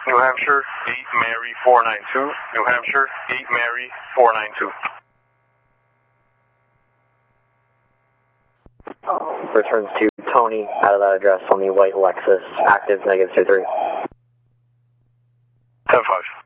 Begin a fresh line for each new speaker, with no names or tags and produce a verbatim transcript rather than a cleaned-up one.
New Hampshire, eight Mary four nine two. New Hampshire, eight Mary four nine two.
Returns to Tony out of that address on the white Lexus, active negative two three.
ten five.